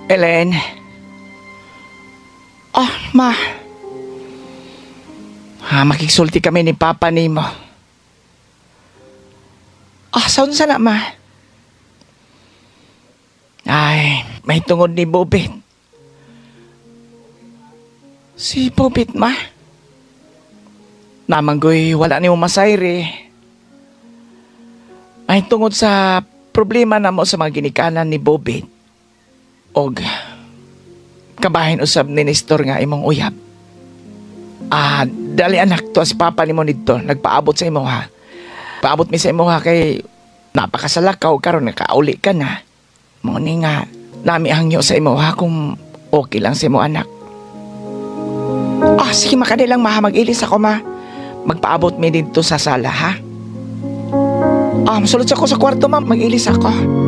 Ellen. Oh, ma. Makiksulti kami ni Papa ni mo. Saan sana, ma? Ay, may tungod ni Bobit. Si Bobit, ma? Namanggoy, wala ni mo masayri. May tungod sa problema na mo sa mga ginikanan ni Bobit. Og, kabahin usab ni Nestor nga imong uyab. Dali anak to si Papa ni mo nito. Nagpaabot sa imo ha. Paabot mi sa imo ha kay napakasalakaw karon nakauli ka na. Muni nga nami hangyo sa imo ha kung okay lang sa imo anak. Sige makadilang ma, mag-ilis ako ma. Magpaabot mi dito sa sala ha. Masulod sa ko sa kwarto ma, mag-ilis ako.